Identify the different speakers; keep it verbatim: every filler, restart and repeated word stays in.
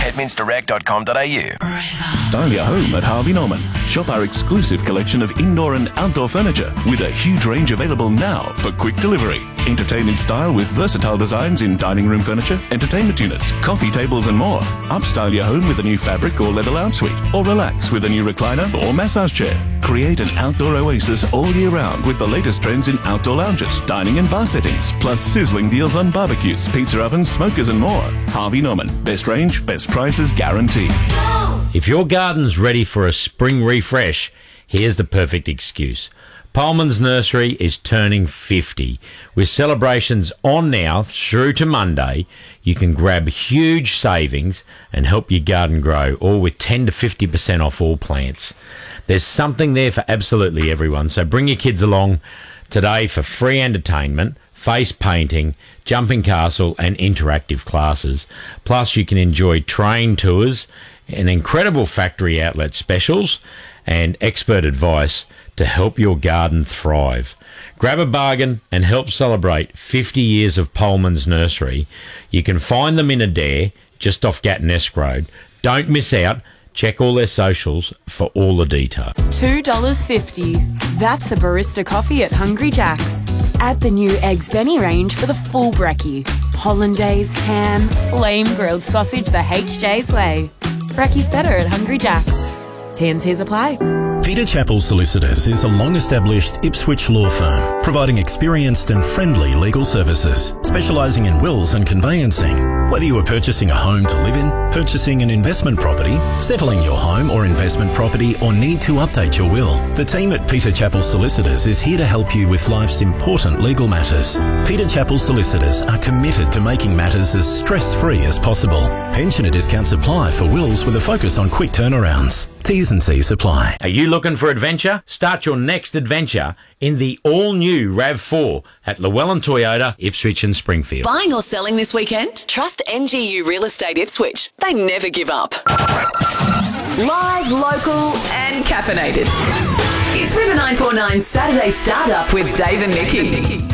Speaker 1: petmints direct dot com dot a u.
Speaker 2: Style your home at Harvey Norman. Shop our exclusive collection of indoor and outdoor furniture with a huge range available now for quick delivery. Entertain in style with versatile designs in dining room furniture, entertainment units, coffee tables and more. Upstyle your home with a new fabric or leather lounge suite, or relax with a new recliner or massage chair. Create an outdoor oasis all year round with the latest trends in outdoor lounges, dining and bar settings, plus sizzling deals on barbecues, pizza ovens, smokers and more. Harvey Norman. Best range, best prices guaranteed.
Speaker 3: If your garden's ready for a spring refresh, here's the perfect excuse. Pullman's Nursery is turning fifty. With celebrations on now through to Monday, you can grab huge savings and help your garden grow, all with ten to fifty percent off all plants. There's something there for absolutely everyone, so bring your kids along today for free entertainment, face painting, jumping castle and interactive classes. Plus you can enjoy train tours, and incredible factory outlet specials and expert advice to help your garden thrive. Grab a bargain and help celebrate fifty years of Pullman's Nursery. You can find them in Adair, just off Gatton-esque Road. Don't miss out. Check all their socials for all the detail.
Speaker 4: two dollars fifty. That's a barista coffee at Hungry Jack's. Add the new Eggs Benny range for the full brekkie. Hollandaise, ham, flame grilled sausage the H J's way. Brekkie's better at Hungry Jack's. T and C's apply.
Speaker 5: Peter Chappell Solicitors is a long-established Ipswich law firm, providing experienced and friendly legal services, specialising in wills and conveyancing. Whether you are purchasing a home to live in, purchasing an investment property, settling your home or investment property, or need to update your will, the team at Peter Chappell Solicitors is here to help you with life's important legal matters. Peter Chappell Solicitors are committed to making matters as stress-free as possible. Pensioner discounts apply for wills with a focus on quick turnarounds. T's and C's apply.
Speaker 3: Are you looking for adventure? Start your next adventure in the all-new RAV four at Llewellyn Toyota, Ipswich and Springfield.
Speaker 6: Buying or selling this weekend? Trust N G U Real Estate Ipswich. They never give up. Live, local and caffeinated. It's River nine four nine Saturday Startup with Dave and Nikki.